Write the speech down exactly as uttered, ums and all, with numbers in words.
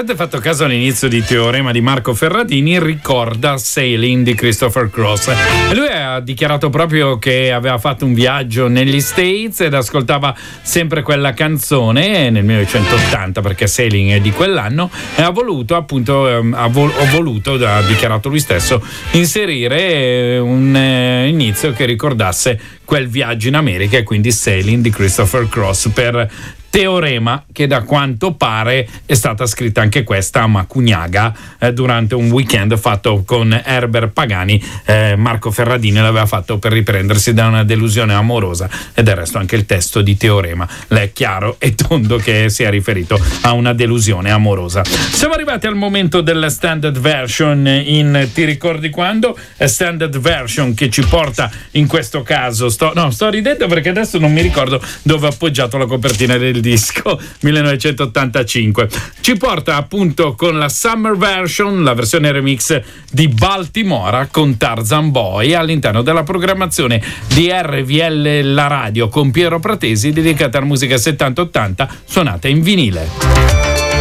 avete fatto caso all'inizio di Teorema di Marco Ferradini, ricorda Sailing di Christopher Cross. E lui ha dichiarato proprio che aveva fatto un viaggio negli States ed ascoltava sempre quella canzone nel millenovecentottanta, perché Sailing è di quell'anno, e ha voluto appunto, ha vol- ho voluto, ha dichiarato lui stesso, inserire un eh, inizio che ricordasse quel viaggio in America, e quindi Sailing di Christopher Cross per Teorema, che da quanto pare è stata scritta anche questa a Macugnaga eh, durante un weekend fatto con Herbert Pagani. eh, Marco Ferradini l'aveva fatto per riprendersi da una delusione amorosa, e del resto anche il testo di Teorema l'è chiaro e tondo che si è riferito a una delusione amorosa. Siamo arrivati al momento della standard version in Ti ricordi quando? Standard version che ci porta in questo caso, sto, no, sto ridendo perché adesso non mi ricordo dove ho appoggiato la copertina del disco, millenovecentottantacinque, ci porta appunto con la Summer Version, la versione remix di Baltimora con Tarzan Boy, all'interno della programmazione di R V L La Radio con Piero Pratesi, dedicata alla musica settanta ottanta suonata in vinile.